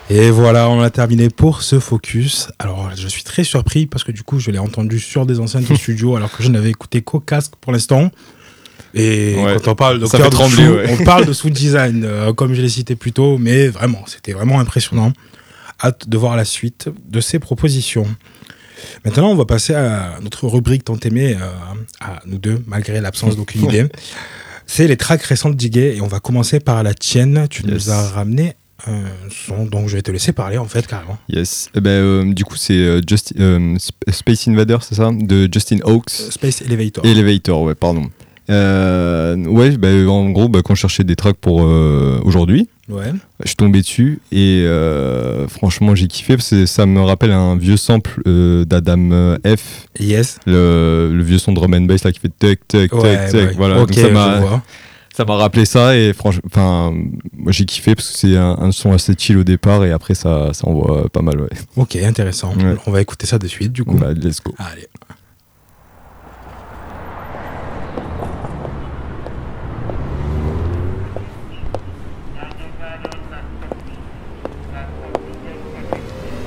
Et voilà, on a terminé pour ce focus. Alors, je suis très surpris parce que du coup, je l'ai entendu sur des enceintes de studio alors que je n'avais écouté qu'au casque pour l'instant. Et quand on parle de Docteur Dushu, on parle de sound design, comme je l'ai cité plus tôt, mais vraiment, c'était vraiment impressionnant. Hâte de voir la suite de ces propositions. Maintenant, on va passer à notre rubrique tant aimée, à nous deux, malgré l'absence d'aucune idée. C'est les tracks récentes d'Iggy, et on va commencer par la tienne. Tu nous as ramené un son, donc je vais te laisser parler en fait, carrément. Yes, du coup c'est Space Invader, c'est ça, de Justin Hawkes. Space Elevator. Elevator, ouais, pardon. En gros, quand je cherchais des tracks pour aujourd'hui, je suis tombé dessus et franchement j'ai kiffé parce que ça me rappelle un vieux sample d'Adam F. Yes. Le vieux son drum and bass là qui fait tac tac tac tac. Voilà. Ok, ça m'a rappelé ça et franchement, moi j'ai kiffé parce que c'est un son assez chill au départ et après ça envoie pas mal. Ouais. Ok, intéressant. Ouais. On va écouter ça de suite du coup. Let's go. Allez.